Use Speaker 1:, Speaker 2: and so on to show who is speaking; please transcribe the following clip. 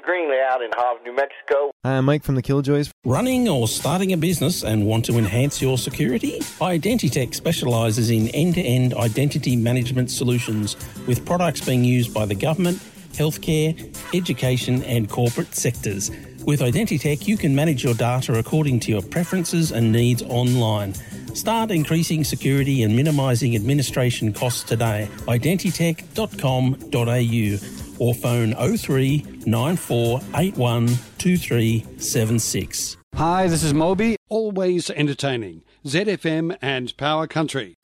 Speaker 1: Greenley out in Hobbs, New Mexico.
Speaker 2: Hi, I'm Mike from the Killjoys.
Speaker 3: Running or starting a business and want to enhance your security? Identitech specialises in end-to-end identity management solutions with products being used by the government, healthcare, education and corporate sectors. With Identitech, you can manage your data according to your preferences and needs online. Start increasing security and minimising administration costs today. Identitech.com.au or phone 03 9481 2376.
Speaker 4: Hi, this is Moby. Always entertaining. ZFM and Power Country.